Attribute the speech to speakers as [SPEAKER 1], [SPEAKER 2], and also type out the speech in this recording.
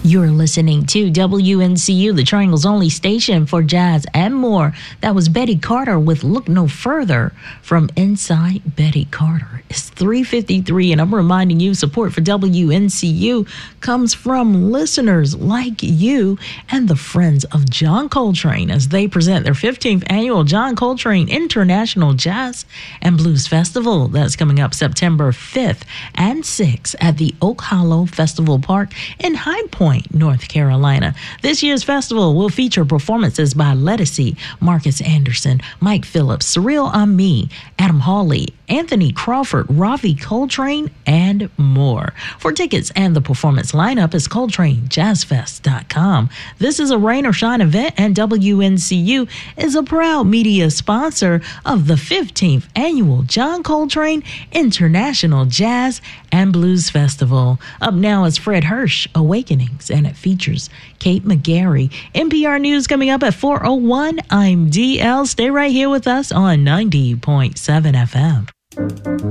[SPEAKER 1] You're listening to WNCU, the Triangle's only station for jazz and more. That was Betty Carter with Look No Further from Inside Betty Carter. It's 3:53, and I'm reminding you support for WNCU comes from listeners like you and the Friends of John Coltrane as they present their 15th annual John Coltrane International Jazz and Blues Festival. That's coming up September 5th and 6th at the Oak Hollow Festival Park in High Point, North Carolina. This year's festival will feature performances by Letticy, Marcus Anderson, Mike Phillips, Surreal Ami, Adam Hawley, Anthony Crawford, Ravi Coltrane, and more. For tickets and the performance lineup is ColtraneJazzFest.com. This is a rain or shine event, and WNCU is a proud media sponsor of the 15th annual John Coltrane International Jazz and Blues Festival. Up now is Fred Hirsch, Awakenings, and it features Kate McGarry. NPR News coming up at 4:01. I'm DL. Stay right here with us on 90.7 FM.